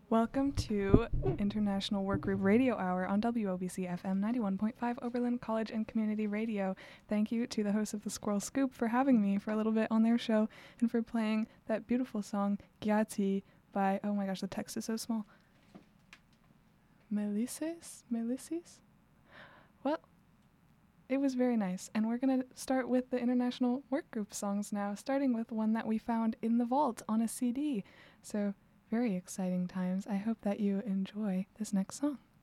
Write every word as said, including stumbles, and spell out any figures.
Welcome to International Workgroup Radio Hour on W O B C F M ninety-one point five Oberlin College and Community Radio. Thank you to the hosts of the Squirrel Scoop for having me for a little bit on their show and for playing that beautiful song, Gyati, by, oh my gosh, the text is so small. Melisses? Melisses? Well, it was very nice, and we're going to start with the International Workgroup songs now, starting with one that we found in the vault on a C D. So, very exciting times. I hope that you enjoy this next song.